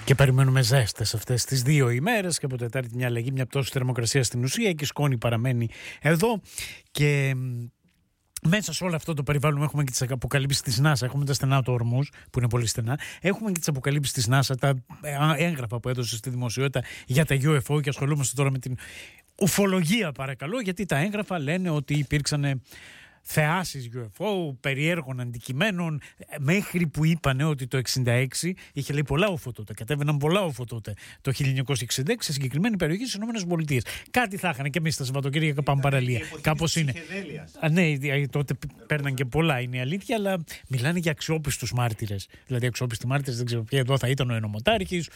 Και περιμένουμε ζέστες αυτές τις 2 ημέρες και από Τετάρτη μια αλλαγή, μια πτώση θερμοκρασία στην ουσία και η σκόνη παραμένει εδώ. Και μέσα σε όλο αυτό το περιβάλλον έχουμε και τις αποκαλύψεις της NASA. Έχουμε τα στενά του Ορμούζ, που είναι πολύ στενά. Έχουμε και τις αποκαλύψεις της NASA, τα έγγραφα που έδωσε στη δημοσιότητα για τα UFO, και ασχολούμαστε τώρα με την ουφολογία, παρακαλώ, γιατί τα έγγραφα λένε ότι υπήρξαν θεάσεις UFO, περιέργων αντικειμένων, μέχρι που είπανε ότι το 1966 είχε λέει πολλά UFO τότε. Κατέβαιναν πολλά UFO τότε το 1966 σε συγκεκριμένη περιοχή στις ΗΠΑ. Κάτι θα είχαν και εμείς τα Σαββατοκύριακα πάμε παραλία. Κάπως είναι. Ναι, τότε παίρναν και πολλά, είναι η αλήθεια, αλλά μιλάνε για αξιόπιστους μάρτυρες. Δηλαδή, αξιόπιστοι μάρτυρες, δεν ξέρω ποια εδώ θα ήταν ο ενωμοτάρχης,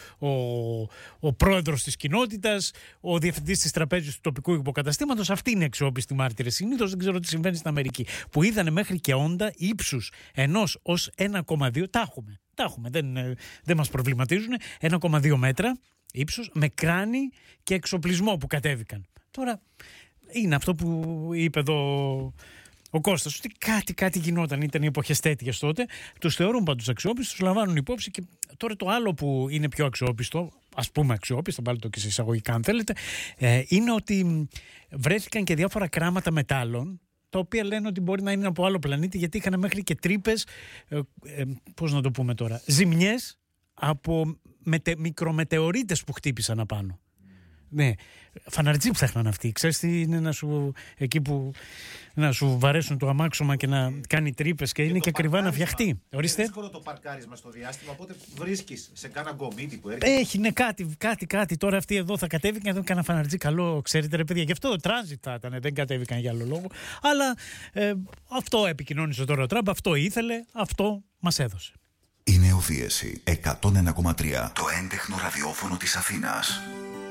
ο πρόεδρος της κοινότητας, ο διευθυντής της τραπέζης του τοπικού υποκαταστήματος. Αυτοί είναι αξιόπιστοι μάρτυρες. Συνήθως δεν ξέρω τι συμβαίνει στην Αμερική, που είδανε μέχρι και όντα ύψους 1 ως 1,2. Τα έχουμε, δεν μας προβληματίζουν. 1,2 μέτρα ύψος με κράνη και εξοπλισμό που κατέβηκαν. Τώρα είναι αυτό που είπε εδώ ο Κώστας, ότι κάτι γινόταν, ήταν οι εποχές τέτοιες τότε. Τους θεωρούν πάντως αξιόπιστους, τους λαμβάνουν υπόψη. Και τώρα το άλλο που είναι πιο αξιόπιστο, ας πούμε αξιόπιστο, βάλτε το και σε εισαγωγικά αν θέλετε, είναι ότι βρέθηκαν και διάφορα κράματα μετάλλων, τα οποία λένε ότι μπορεί να είναι από άλλο πλανήτη, γιατί είχαν μέχρι και τρύπες, πώς να το πούμε τώρα, ζημιές από μικρομετεωρίτες που χτύπησαν απάνω. Ναι, φαναρτζή ψάχναν αυτοί. Ξέρεις τι είναι εκεί που να σου βαρέσουν το αμάξωμα και να κάνει τρύπες και είναι και ακριβά να φτιαχτεί. Ορίστε. Είναι δύσκολο το παρκάρισμα στο διάστημα, οπότε βρίσκεις σε κάνα γκομίτι που έρχεται. Έχει, ναι, κάτι. Τώρα αυτοί εδώ θα κατέβηκαν, εδώ κάνα φαναρτζή καλό, ξέρετε ρε παιδιά. Γι' αυτό τράνζιτ θα ήταν, δεν κατέβηκαν για άλλο λόγο. Αλλά αυτό επικοινώνησε τώρα ο Τραμπ, αυτό ήθελε, αυτό μας έδωσε. Η Νεοφύεση 101,3, το έντεχνο ραδιόφωνο της Αθήνας.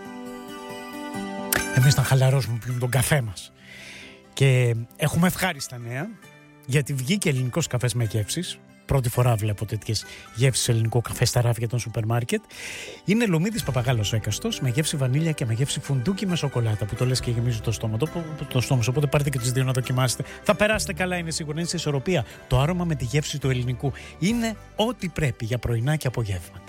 Εμείς να χαλαρώσουμε, πιούμε τον καφέ μας. Και έχουμε ευχάριστα νέα, γιατί βγήκε ελληνικός καφές με γεύσεις. Πρώτη φορά βλέπω τέτοιες γεύσεις ελληνικού καφέ στα ράφια των σούπερ μάρκετ. Είναι Λομίδης Παπαγάλος έκαστος, με γεύση βανίλια και με γεύση φουντούκι με σοκολάτα, που το λες και γεμίζει το στόμα. Οπότε πάρτε και τις δύο να δοκιμάσετε. Θα περάσετε καλά, είναι σίγουρα. Είναι σε ισορροπία το άρωμα με τη γεύση του ελληνικού. Είναι ό,τι πρέπει για πρωινά και απογεύματα.